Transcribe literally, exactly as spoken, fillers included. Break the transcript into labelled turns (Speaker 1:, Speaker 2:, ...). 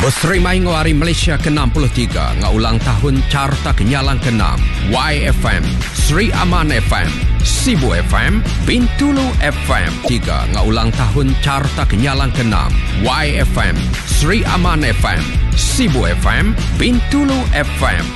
Speaker 1: Berserimai ngawari Malaysia ke enam puluh tiga ngaulang tahun Carta Kenyalang ke enam. Y F M, Sri Aman F M, Sibu F M, Bintulu F M. Tiga ngaulang tahun Carta Kenyalang ke enam. Y F M, Sri Aman F M, Sibu F M, Bintulu F M.